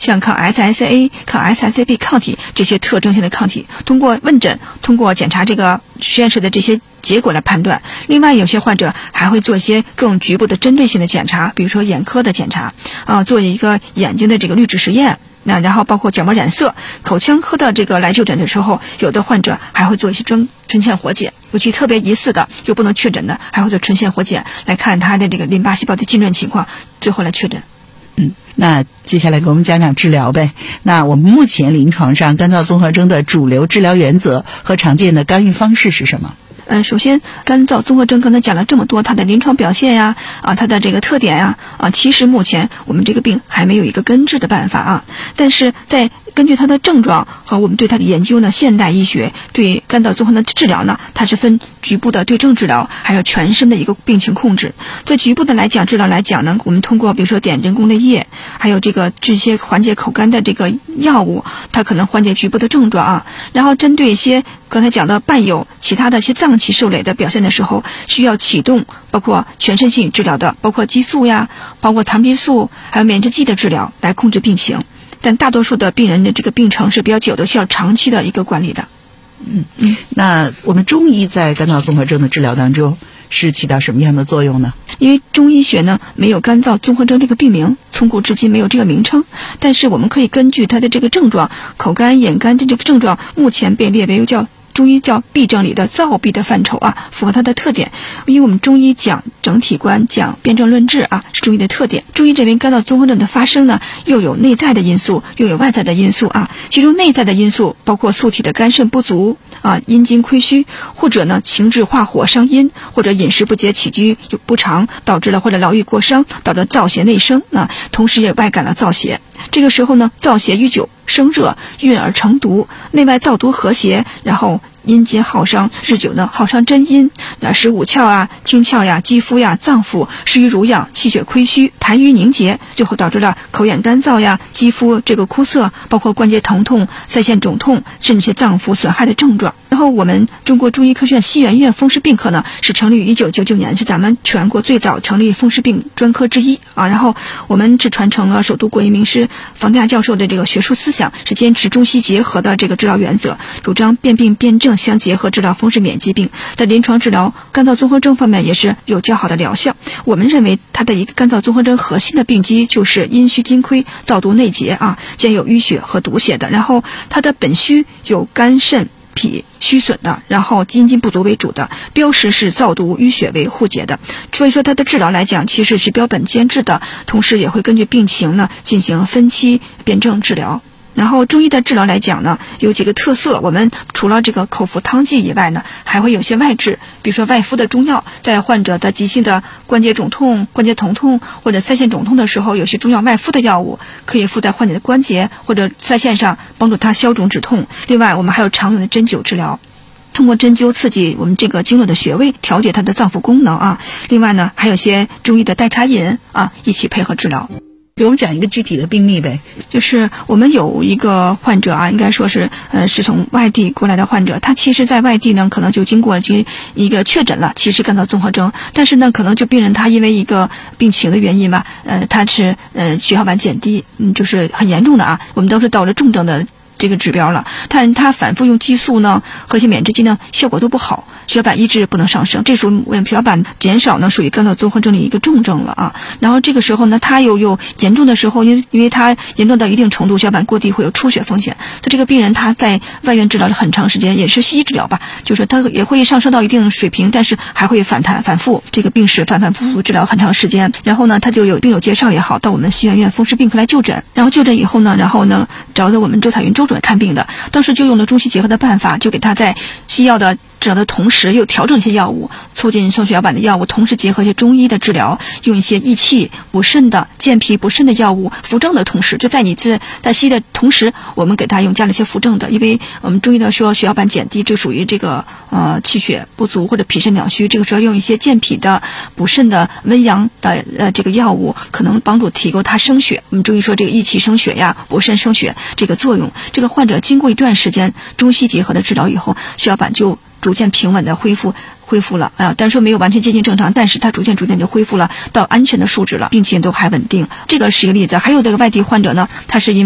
像抗 SSA、抗 SSAB 抗体这些特征性的抗体，通过问诊，通过检查这个实验室的这些结果来判断。另外有些患者还会做一些更局部的针对性的检查，比如说眼科的检查做一个眼睛的这个滤纸实验，然后包括角膜染色。口腔科的这个来就诊的时候，有的患者还会做一些唇线活检，尤其特别疑似的又不能确诊的，还会做唇线活检来看他的这个淋巴细胞的浸润情况，最后来确诊。 那接下来给我们讲讲治疗呗。那我们目前临床上干燥综合征的主流治疗原则和常见的干预方式是什么？ 首先干燥综合征刚才讲了这么多，它的临床表现呀，它的这个特点呀，其实目前我们这个病还没有一个根治的办法但是在根据它的症状和我们对它的研究呢，现代医学对干燥综合征的治疗呢，它是分局部的对症治疗，还有全身的一个病情控制。在局部的治疗来讲呢，我们通过比如说点人工泪液，还有这些缓解口干的这个药物，它可能缓解局部的症状然后针对一些刚才讲的伴有其他的一些脏器受累的表现的时候，需要启动包括全身性治疗的，包括激素呀，包括糖皮素，还有免疫剂的治疗来控制病情。但大多数的病人的这个病程是比较久的，需要长期的一个管理的。 那我们中医在干燥综合征的治疗当中是起到什么样的作用呢？ 因为中医学呢没有干燥综合征这个病名，从古至今没有这个名称，但是我们可以根据它的这个症状，口干、眼干这个症状，目前被列为中医叫痹症里的燥痹的范畴符合它的特点。因为我们中医讲整体观，讲辨证论治是中医的特点。中医认为干燥综合征的发生呢，又有内在的因素，又有外在的因素其中内在的因素包括素体的肝肾不足阴精亏虚，或者呢情志化火伤阴，或者饮食不节起居不常，导致了或者劳逸过伤，导致燥邪内生同时也外感了燥邪。这个时候呢，燥邪遇久生热，运而成毒，内外燥毒和谐，然后阴津耗伤，日久呢耗伤真阴，使五窍经窍肌肤脏腑失于濡养，气血亏虚，痰瘀凝结，最后导致了口眼干燥肌肤这个枯涩，包括关节疼痛、腮腺肿痛，甚至是脏腑损害的症状。然后我们中国中医科学院西园医院风湿病科呢是成立于1999年，是咱们全国最早成立风湿病专科之一然后我们只传承了首都国医名师房大教授的这个学术思想，是坚持中西结合的这个治疗原则，主张辨病辨证相结合治疗风湿免疫疾病。在临床治疗干燥综合征方面也是有较好的疗效。我们认为它的一个干燥综合征核心的病机就是阴虚津亏，燥毒内结兼有淤血和毒血的，然后它的本虚有肝肾脾虚损的，然后阴津不足为主的，标识是燥毒淤血为互结的。所以说它的治疗来讲其实是标本兼治的，同时也会根据病情呢进行分期辨证治疗。然后中医的治疗来讲呢，有几个特色，我们除了这个口服汤剂以外呢，还会有些外治，比如说外敷的中药，在患者的急性的关节肿痛、关节疼痛或者腮腺肿痛的时候，有些中药外敷的药物可以敷在患者的关节或者腮腺上，帮助他消肿止痛。另外我们还有常用的针灸治疗，通过针灸刺激我们这个经络的穴位，调节它的脏腑功能另外呢还有些中医的代茶饮一起配合治疗。 给我们讲一个具体的病例呗。 就是我们有一个患者应该说是是从外地过来的患者，他其实在外地呢可能就经过一个确诊了，其实干燥综合征，但是呢可能就病人他因为一个病情的原因吧，他是血小板减低，就是很严重的我们都是到了重症的这个指标了，但他反复用激素呢和一些免疫剂呢效果都不好，血小板一直不能上升，这属于血小板减少呢属于干燥综合征里一个重症了然后这个时候呢他又严重的时候，因为他严重到一定程度，血小板过低会有出血风险，他这个病人他在外院治疗了很长时间，也是西医治疗吧，就是他也会上升到一定水平，但是还会反复这个病史反复治疗很长时间。然后呢他就有病友介绍也好，到我们西园院风湿病科来就诊，然后就诊以后呢，然后呢找到我们周彩云周主任看病的，当时就用了中西结合的办法，就给他在西药的治疗的同时又调整一些药物，促进升血小板的药物，同时结合一些中医的治疗，用一些益气补肾的健脾补肾的药物，扶正的同时，就在西医的同时，我们给他加了一些扶正的，因为我们中医的说血小板减低，这属于这个气血不足或者脾肾两虚，这个时候用一些健脾的补肾的温阳的这个药物，可能帮助提高他生血。我们中医说这个益气生血补肾生血这个作用，这个患者经过一段时间中西结合的治疗以后，血小板就逐渐平稳的恢复了但是说没有完全接近正常，但是它逐渐就恢复了到安全的数值了，并且都还稳定。这个是一个例子。还有这个外地患者呢，他是因为